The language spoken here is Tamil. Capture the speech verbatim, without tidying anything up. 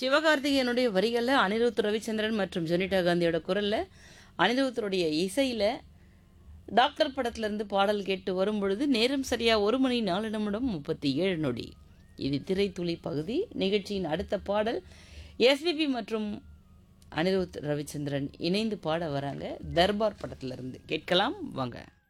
சிவகார்த்திகேயனுடைய வரிகளில் அனிருத் ரவிச்சந்திரன் மற்றும் ஜொனிட்டா காந்தியோட குரலில் அனிருத்தருடைய இசையில் டாக்டர் படத்திலிருந்து பாடல் கேட்டு வரும் பொழுது நேரம் சரியாக ஒரு மணி நாலு நிமிடம் முப்பத்தி ஏழு நொடி. இது திரைத்துளி பகுதி. நிகழ்ச்சியின் அடுத்த பாடல் எஸ்பிபி மற்றும் அனிருத் ரவிச்சந்திரன் இணைந்து பாட வராங்க. தர்பார் படத்திலிருந்து கேட்கலாம் வாங்க.